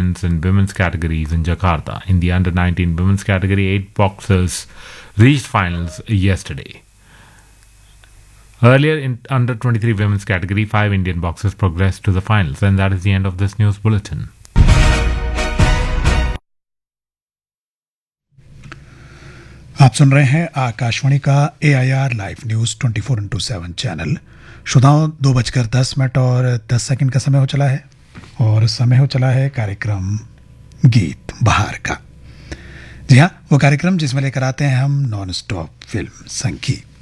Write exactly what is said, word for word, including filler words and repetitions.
events in women's categories in Jakarta. In the under nineteen women's category, eight boxers reached finals yesterday. Earlier in under twenty-three women's category, five Indian boxers progressed to the finals. And that is the end of this news bulletin. आप सुन रहे हैं आकाशवाणी का ए I R live news twenty four into seven channel. श्रोताओं, दो बजकर दस minute और दस सेकंड का समय हो चला है और समय हो चला है कार्यक्रम गीत बहार का। जी हाँ, वो कार्यक्रम जिसमें लेकर आते हैं हम नॉन स्टॉप फिल्म संगीत।